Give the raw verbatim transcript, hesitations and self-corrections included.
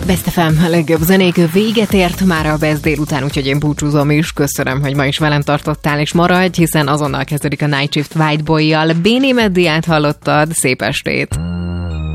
Best ef em, a legjobb zenék véget ért már a Best délután, úgyhogy én búcsúzom is. Köszönöm, hogy ma is velem tartottál, és maradj, hiszen azonnal kezdődik a Night Shift White Boy-jal. Béni Meddiát hallottad, szép estét!